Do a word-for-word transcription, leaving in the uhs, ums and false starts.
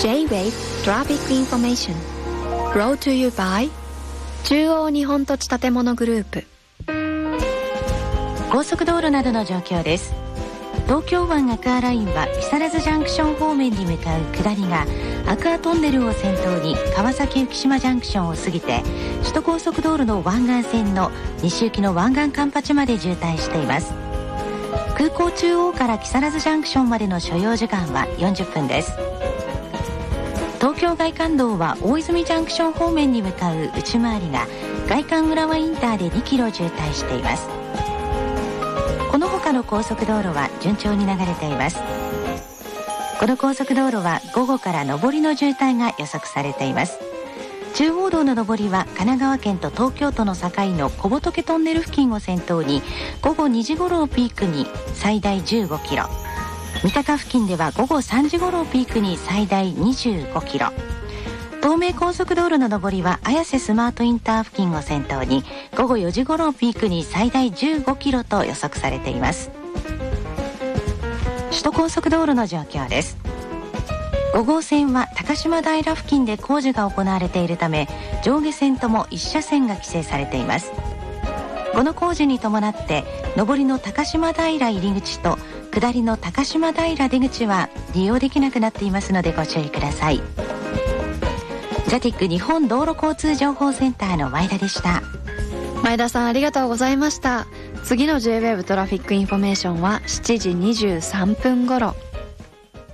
J-Wave Traffic Information Brought to you by 中央日本土地建物グループ。 高速道路などの状況です。東京湾アクアラインは木更津ジャンクション方面に向かう下りがアクアトンネルを先頭に川崎浮島ジャンクションを過ぎて首都高速道路の湾岸線の西行きの湾岸環八まで渋滞しています。空港中央から木更津ジャンクションまでの所要時間はよんじゅっぷんです。東京外環道は大泉ジャンクション方面に向かう内回りが外環浦和インターでにキロ渋滞しています。この他の高速道路は順調に流れています。この高速道路は午後から上りの渋滞が予測されています。中央道の上りは神奈川県と東京都の境の小仏トンネル付近を先頭に午後にじ頃をピークに最大じゅうごキロ、三鷹付近では午後さんじ頃をピークに最大にじゅうごキロ、東名高速道路の上りは綾瀬スマートインター付近を先頭に午後よじ頃をピークに最大じゅうごキロと予測されています。首都高速道路の状況です。ご号線は高島平付近で工事が行われているため上下線ともいち車線が規制されています。この工事に伴って上りの高島平入り口と下りの高島平出口は利用できなくなっていますのでご注意ください。ジャティック日本道路交通情報センターの前田でした。 前田さんありがとうございました。次の J-Wave トラフィックインフォメーションはしちじにじゅうさんぷん頃。